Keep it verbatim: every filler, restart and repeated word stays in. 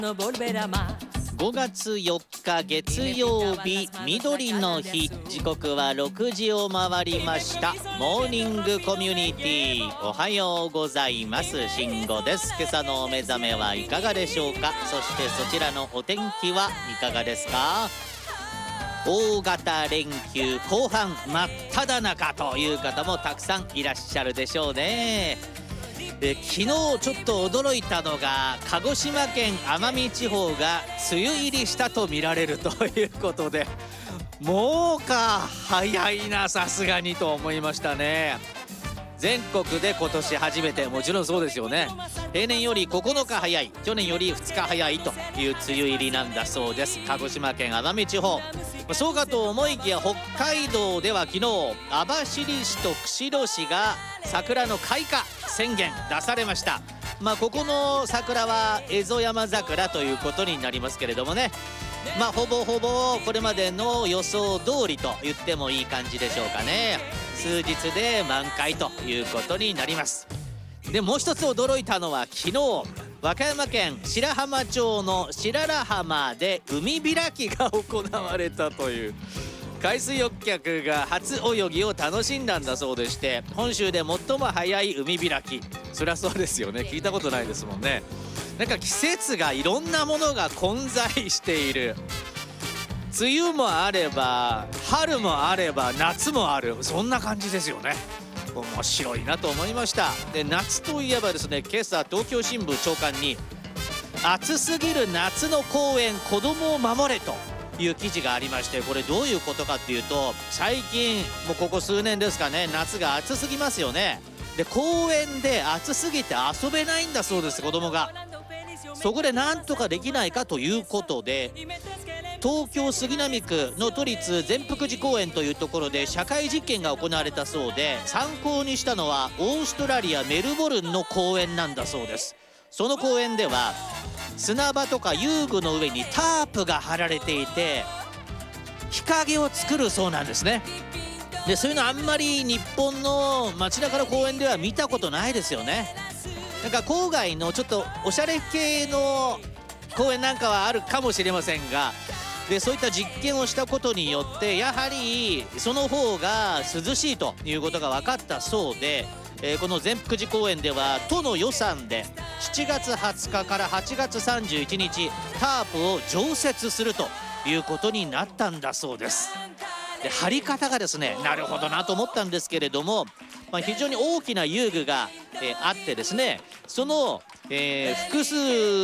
ごがつよっか月曜日、みどりの日、時刻はろくじを回りました。モーニングコミュニティ、おはようございます。慎吾です。今朝のお目覚めはいかがでしょうか。そしてそちらのお天気はいかがですか。大型連休後半真っ只中という方もたくさんいらっしゃるでしょうね。で昨日ちょっと驚いたのが、鹿児島県奄美地方が梅雨入りしたと見られるということで、もうか早いな、さすがにと思いましたね。全国で今年初めて、もちろんそうですよね。平年よりここのか早い、去年よりふつか早いという梅雨入りなんだそうです。鹿児島県奄美地方、そうかと思いきや北海道では昨日、網走市と釧路市が桜の開花宣言出されました。まあここの桜はエゾヤマザクラということになりますけれどもね、まあほぼほぼこれまでの予想通りと言ってもいい感じでしょうかね。数日で満開ということになります。でもう一つ驚いたのは、昨日和歌山県白浜町の白良浜で海開きが行われたという、海水浴客が初泳ぎを楽しんだんだそうでして、本州で最も早い海開き、そりゃそうですよね、聞いたことないですもんね。なんか季節がいろんなものが混在している。梅雨もあれば春もあれば夏もある、そんな感じですよね。面白いなと思いました。で夏といえばですね、今朝東京新聞朝刊に暑すぎる夏の公園子供を守れという記事がありまして、これどういうことかっていうと、最近もうここ数年ですかね、夏が暑すぎますよね。で公園で暑すぎて遊べないんだそうです、子供が。そこでなんとかできないかということで、東京杉並区の都立善福寺公園というところで社会実験が行われたそうで、参考にしたのはオーストラリアメルボルンの公園なんだそうです。その公園では砂場とか遊具の上にタープが張られていて、日陰を作るそうなんですね。でそういうのあんまり日本の街中の公園では見たことないですよね。なんか郊外のちょっとおしゃれ系の公園なんかはあるかもしれませんが、でそういった実験をしたことによって、やはりその方が涼しいということが分かったそうで、えー、この善福寺公園では都の予算でしちがつはつかからはちがつさんじゅういちにちタープを常設するということになったんだそうです。で張り方がですね、なるほどなと思ったんですけれども、まあ、非常に大きな遊具が、えー、あってですね、その、えー、複数